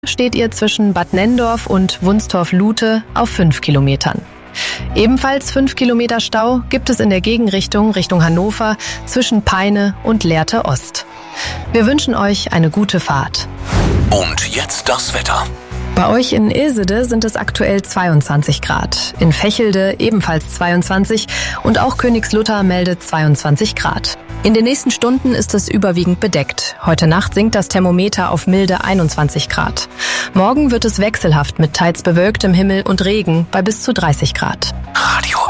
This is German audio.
steht ihr zwischen Bad Nenndorf und Wunstorf-Lute auf 5 Kilometern. Ebenfalls 5 Kilometer Stau gibt es in der Gegenrichtung Richtung Hannover zwischen Peine und Lehrte Ost. Wir wünschen euch eine gute Fahrt. Und jetzt das Wetter. Bei euch in Ilsede sind es aktuell 22 Grad, in Vechelde ebenfalls 22 und auch Königslutter meldet 22 Grad. In den nächsten Stunden ist es überwiegend bedeckt. Heute Nacht sinkt das Thermometer auf milde 21 Grad. Morgen wird es wechselhaft mit teils bewölktem Himmel und Regen bei bis zu 30 Grad. Radio